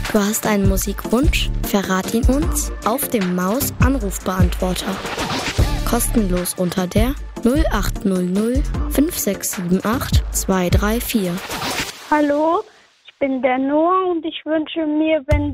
Du hast einen Musikwunsch? Verrat ihn uns auf dem Maus-Anrufbeantworter. Kostenlos unter der 0800 5678 234. Hallo, ich bin der Noah und ich wünsche mir, wenn